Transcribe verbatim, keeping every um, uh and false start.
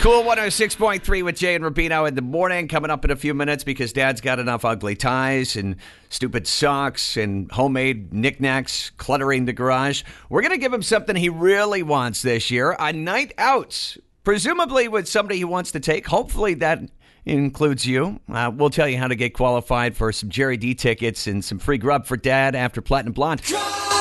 Cool one oh six point three with Jay and Rubino in the morning. Coming up in a few minutes because Dad's got enough ugly ties and stupid socks and homemade knickknacks cluttering the garage. We're going to give him something he really wants this year, a night out, presumably with somebody he wants to take. Hopefully that includes you. Uh, we'll tell you how to get qualified for some Jerry D tickets and some free grub for Dad after Platinum Blonde.